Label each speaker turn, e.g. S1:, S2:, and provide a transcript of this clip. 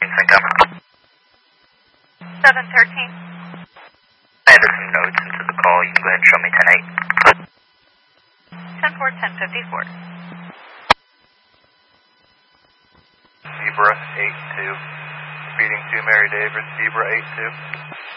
S1: Syncom.
S2: 713.
S1: I added some notes into the call. You can go ahead and show me 10-8.
S2: 10-4, 1054.
S3: Zebra 82. Speeding to Mary Davis, Zebra 82.